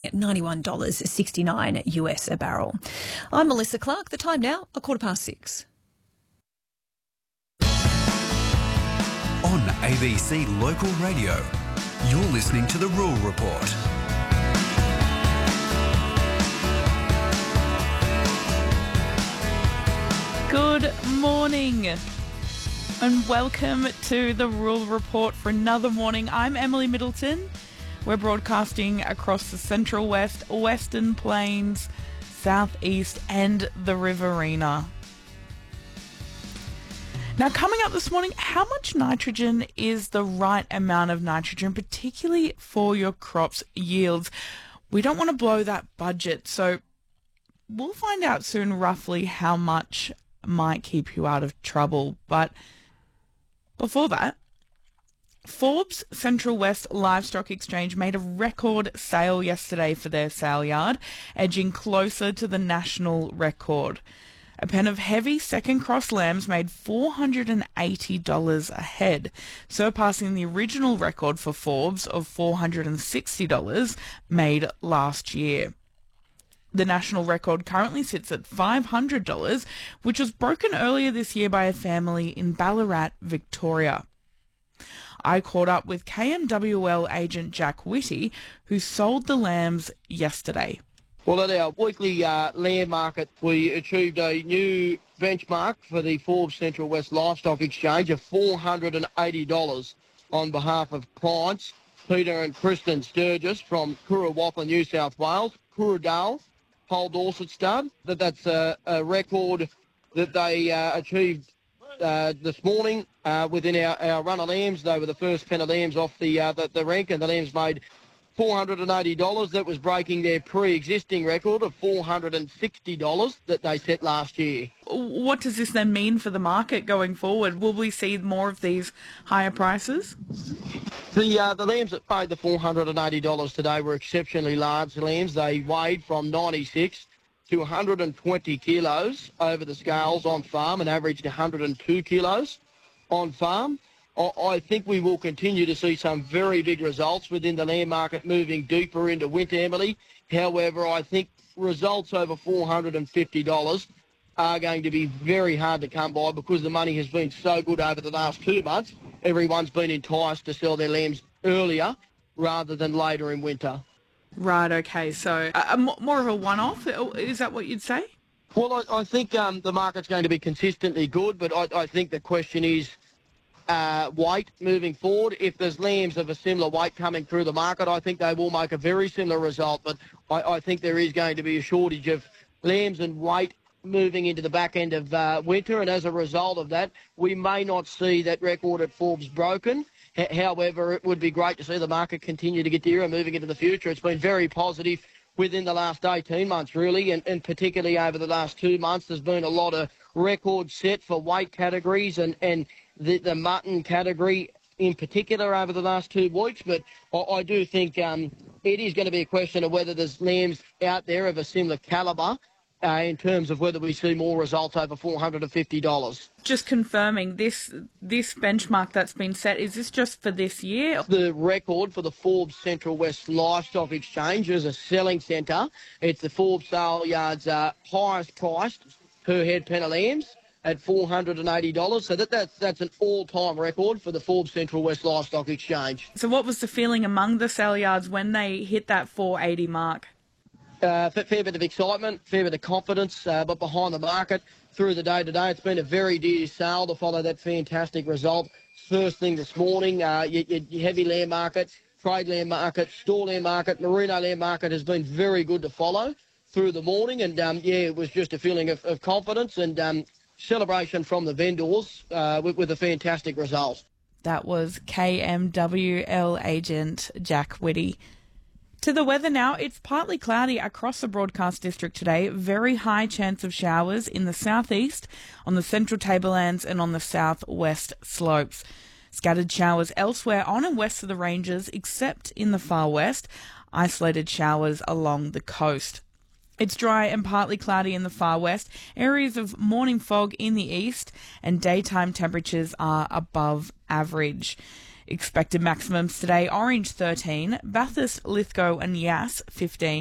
at $91.69 US a barrel. I'm Melissa Clark. The time now, 6:15. On ABC Local Radio, you're listening to The Rural Report. Good morning and welcome to The Rural Report for another morning. I'm Emily Middleton. We're broadcasting across the Central West, Western Plains, Southeast and the Riverina. Now, coming up this morning, how much nitrogen is the right amount of nitrogen, particularly for your crop's yields? We don't want to blow that budget, so we'll find out soon roughly how much might keep you out of trouble. But before that, Forbes Central West Livestock Exchange made a record sale yesterday for their sale yard, edging closer to the national record. A pen of heavy second cross lambs made $480 a head, surpassing the original record for Forbes of $460 made last year. The national record currently sits at $500, which was broken earlier this year by a family in Ballarat, Victoria. I caught up with KMWL agent Jack Whitty, who sold the lambs yesterday. Well, at our weekly lamb market, we achieved a new benchmark for the Forbes Central West Livestock Exchange of $480 on behalf of clients Peter and Kristen Sturgis from Coorawappa, New South Wales, Cooradale, Pole Dorset Stud. That's a record that they achieved this morning within our run of lambs. They were the first pen of lambs off the rank, and the lambs made $480. That was breaking their pre-existing record of $460 that they set last year. What does this then mean for the market going forward? Will we see more of these higher prices? The lambs that paid the $480 today were exceptionally large lambs. They weighed from 96 to 120 kilos over the scales on farm and averaged 102 kilos on farm. I think we will continue to see some very big results within the lamb market moving deeper into winter, Emily. However, I think results over $450 are going to be very hard to come by because the money has been so good over the last 2 months. Everyone's been enticed to sell their lambs earlier rather than later in winter. Right, okay. So more of a one-off, is that what you'd say? Well, I think the market's going to be consistently good, but I think the question is weight moving forward. If there's lambs of a similar weight coming through the market, I think they will make a very similar result. But I think there is going to be a shortage of lambs and weight moving into the back end of winter. And as a result of that, we may not see that record at Forbes broken. However, it would be great to see the market continue to get dearer moving into the future. It's been very positive within the last 18 months, really, and particularly over the last 2 months. There's been a lot of records set for weight categories and the mutton category in particular over the last 2 weeks. But I do think it is going to be a question of whether there's lambs out there of a similar calibre in terms of whether we see more results over $450. Just confirming, this benchmark that's been set, is this just for this year? The record for the Forbes Central West Livestock Exchange is a selling centre. It's the Forbes sale yard's highest priced per head pen of lambs at $480. So that's an all-time record for the Forbes Central West Livestock Exchange. So what was the feeling among the sale yards when they hit that 480 mark? Fair bit of excitement, fair bit of confidence, but behind the market through the day today, it's been a very dear sale to follow that fantastic result. First thing this morning, your heavy lamb market, trade lamb market, store lamb market, merino lamb market has been very good to follow through the morning. And, it was just a feeling of confidence and celebration from the vendors with a fantastic result. That was KMWL agent Jack Whitty. To the weather now, it's partly cloudy across the Broadcast District today. Very high chance of showers in the southeast, on the central tablelands and on the southwest slopes. Scattered showers elsewhere on and west of the ranges, except in the far west. Isolated showers along the coast. It's dry and partly cloudy in the far west, areas of morning fog in the east, and daytime temperatures are above average. Expected maximums today: Orange 13, Bathurst, Lithgow and Yass 15.